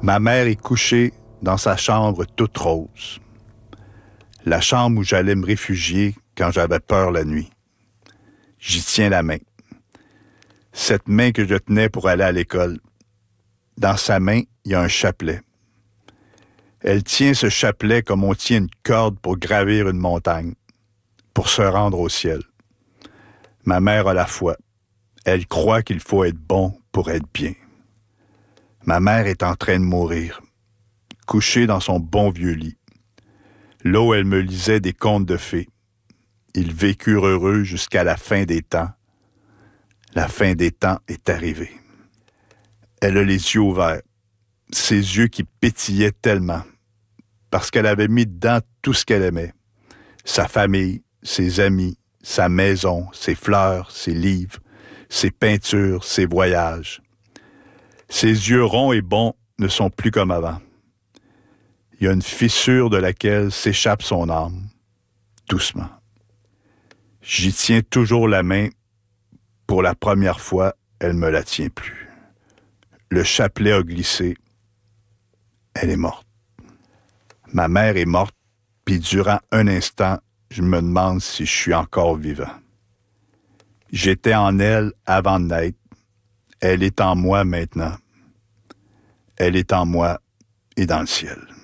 Ma mère est couchée dans sa chambre toute rose. La chambre où j'allais me réfugier quand j'avais peur la nuit. J'y tiens la main. Cette main que je tenais pour aller à l'école. Dans sa main, il y a un chapelet. Elle tient ce chapelet comme on tient une corde pour gravir une montagne, pour se rendre au ciel. Ma mère a la foi. Elle croit qu'il faut être bon pour être bien. Ma mère est en train de mourir, couchée dans son bon vieux lit. Là où elle me lisait des contes de fées. Ils vécurent heureux jusqu'à la fin des temps. La fin des temps est arrivée. Elle a les yeux ouverts, ses yeux qui pétillaient tellement, parce qu'elle avait mis dedans tout ce qu'elle aimait. Sa famille, ses amis, sa maison, ses fleurs, ses livres, ses peintures, ses voyages. Ses yeux ronds et bons ne sont plus comme avant. Il y a une fissure de laquelle s'échappe son âme, doucement. J'y tiens toujours la main. Pour la première fois, elle me la tient plus. Le chapelet a glissé. Elle est morte. Ma mère est morte, puis durant un instant, je me demande si je suis encore vivant. J'étais en elle avant de naître. Elle est en moi maintenant. Elle est en moi et dans le ciel.